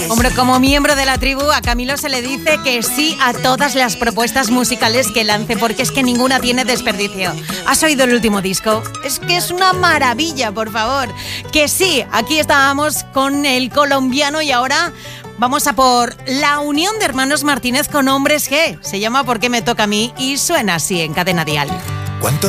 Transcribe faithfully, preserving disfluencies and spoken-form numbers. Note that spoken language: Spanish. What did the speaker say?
Hombre, como miembro de la tribu, a Camilo se le dice que sí a todas las propuestas musicales que lance, porque es que ninguna tiene desperdicio. ¿Has oído el último disco? Es que es una maravilla, por favor. Que sí, aquí estábamos con el colombiano y ahora vamos a por la unión de hermanos Martínez con Hombres G. Se llama ¿Por qué me toca a mí? Y suena así en Cadena Dial. ¿Cuánto